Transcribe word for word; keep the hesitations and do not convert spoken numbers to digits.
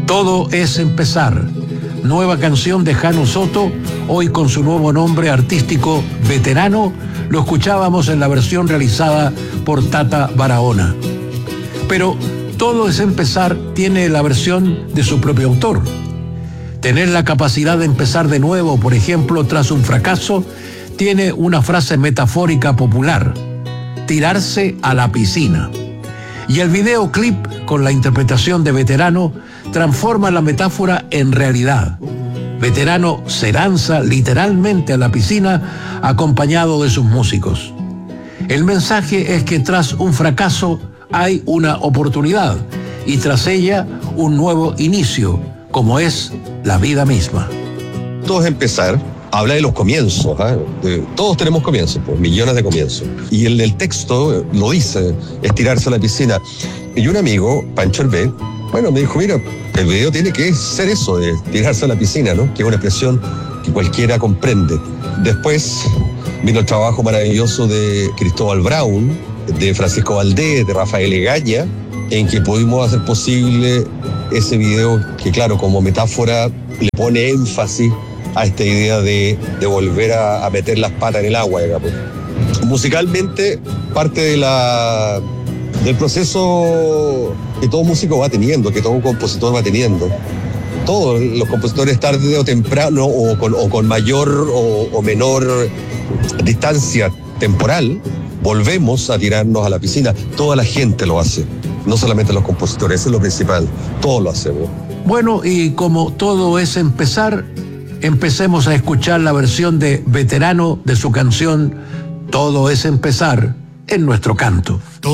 Todo es empezar. Nueva canción de Jano Soto, hoy con su nuevo nombre artístico Veterano. Lo escuchábamos en la versión realizada por Tata Barahona. Pero Todo es empezar tiene la versión de su propio autor. Tener la capacidad de empezar de nuevo, por ejemplo, tras un fracaso, tiene una frase metafórica popular: tirarse a la piscina. Y el videoclip, con la interpretación de Veterano, transforma la metáfora en realidad. Veterano se lanza literalmente a la piscina acompañado de sus músicos. El mensaje es que tras un fracaso hay una oportunidad y tras ella un nuevo inicio, como es la vida misma. Todo es empezar. Habla de los comienzos, ¿eh? de, todos tenemos comienzos, pues, millones de comienzos. Y el, el texto lo dice, es tirarse a la piscina. Y un amigo, Pancho Hervé, bueno, me dijo, mira, el video tiene que ser eso, de tirarse a la piscina, ¿no? Que es una expresión que cualquiera comprende. Después vino el trabajo maravilloso de Cristóbal Brown, de Francisco Valdés, de Rafael Egaña, en que pudimos hacer posible ese video que, claro, como metáfora le pone énfasis a esta idea de, de volver a, a meter las patas en el agua, digamos. Musicalmente, parte de la, del proceso que todo músico va teniendo, que todo compositor va teniendo. Todos los compositores, tarde o temprano, o con, o con mayor o, o menor distancia temporal, volvemos a tirarnos a la piscina. Toda la gente lo hace, no solamente los compositores, eso es lo principal, todos lo hacemos. Bueno, y como todo es empezar, empecemos a escuchar la versión de Veterano de su canción Todo es empezar en nuestro canto.